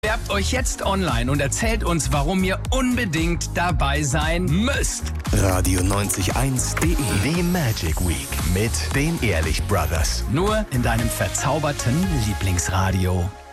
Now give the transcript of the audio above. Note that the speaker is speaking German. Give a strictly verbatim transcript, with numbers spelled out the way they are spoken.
Bewerbt euch jetzt online und erzählt uns, warum ihr unbedingt dabei sein müsst. Radio neunzig eins punkt de. Die Magic Week mit den Ehrlich Brothers. Nur in deinem verzauberten Lieblingsradio.